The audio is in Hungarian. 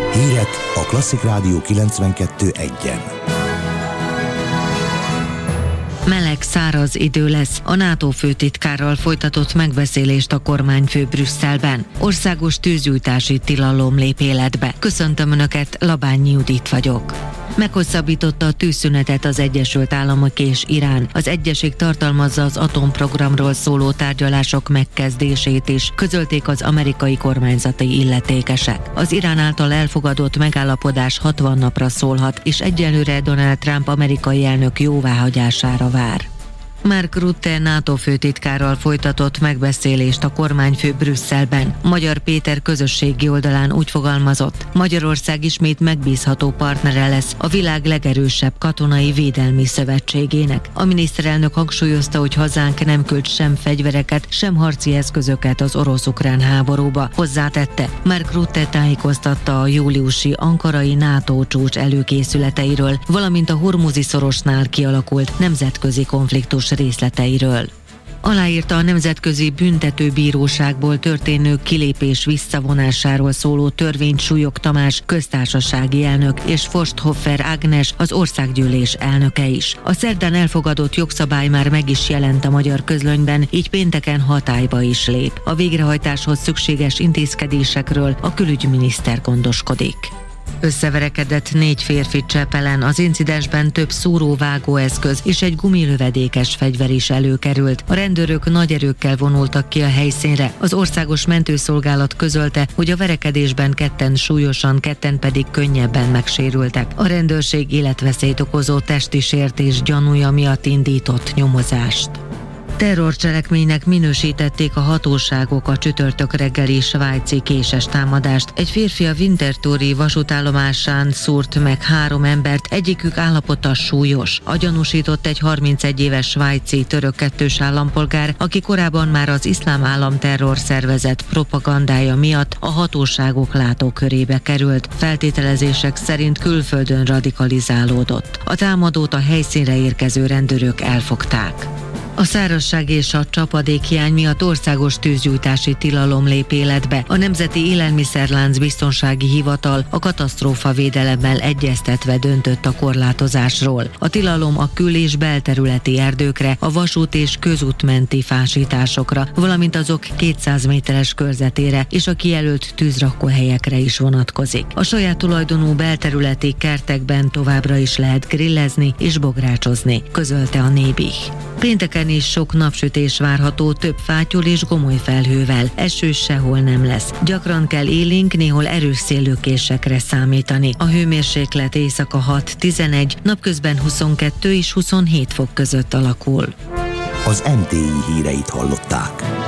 Hírek a Klasszik Rádió 92.1-en. Meleg, száraz idő lesz. A NATO főtitkárral folytatott megbeszélést a kormányfő Brüsszelben. Országos tűzgyújtási tilalom lép életbe. Köszöntöm Önöket, Labányi Judit vagyok. Meghosszabbította a tűzszünetet az Egyesült Államok és Irán. Az egyezség tartalmazza az atomprogramról szóló tárgyalások megkezdését is, közölték az amerikai kormányzati illetékesek. Az Irán által elfogadott megállapodás 60 napra szólhat, és egyelőre Donald Trump amerikai elnök jóváhagyására vár. Mark Rutte NATO főtitkárral folytatott megbeszélést a kormányfő Brüsszelben. Magyar Péter közösségi oldalán úgy fogalmazott: Magyarország ismét megbízható partnere lesz a világ legerősebb katonai védelmi szövetségének. A miniszterelnök hangsúlyozta, hogy hazánk nem küld sem fegyvereket, sem harci eszközöket az orosz-ukrán háborúba. Hozzátette, Mark Rutte tájékoztatta a júliusi ankarai NATO csúcs előkészületeiről, valamint a Hormuzi szorosnál kialakult nemzetközi konfliktus részleteiről. Aláírta a Nemzetközi Büntetőbíróságból történő kilépés visszavonásáról szóló törvényt Súlyog Tamás köztársasági elnök és Forsthoffer Ágnes az országgyűlés elnöke is. A szerdán elfogadott jogszabály már meg is jelent a magyar közlönyben, így pénteken hatályba is lép. A végrehajtáshoz szükséges intézkedésekről a külügyminiszter gondoskodik. Összeverekedett 4 férfi Csepelen, az incidensben több szúróvágóeszköz és egy gumilövedékes fegyver is előkerült. A rendőrök nagy erőkkel vonultak ki a helyszínre. Az Országos Mentőszolgálat közölte, hogy a verekedésben 2 súlyosan, 2 pedig könnyebben megsérültek. A rendőrség életveszélyt okozó testi sértés gyanúja miatt indított nyomozást. Terrorcselekménynek minősítették a hatóságok a csütörtök reggeli svájci késes támadást. Egy férfi a Winterthuri vasútállomásán szúrt meg 3 embert, egyikük állapota súlyos. A gyanúsított egy 31 éves svájci török kettős állampolgár, aki korábban már az Iszlám Állam terrorszervezet propagandája miatt a hatóságok látókörébe került. Feltételezések szerint külföldön radikalizálódott. A támadót a helyszínre érkező rendőrök elfogták. A szárazság és a csapadékhiány miatt országos tűzgyújtási tilalom lép életbe. A Nemzeti Élelmiszerlánc Biztonsági Hivatal a katasztrófavédelemmel egyeztetve döntött a korlátozásról. A tilalom a kül- és belterületi erdőkre, a vasút és közútmenti fásításokra, valamint azok 200 méteres körzetére és a kijelölt tűzrakóhelyekre is vonatkozik. A saját tulajdonú belterületi kertekben továbbra is lehet grillezni és bográcsozni, közölte a Nébih. Pénteken is sok napsütés várható, több fátyol és gomoly felhővel. Eső sehol nem lesz. Gyakran kell élénk, néhol erős széllökésekre számítani. A hőmérséklet éjszaka 6-11, napközben 22 és 27 fok között alakul. Az NTI híreit hallották.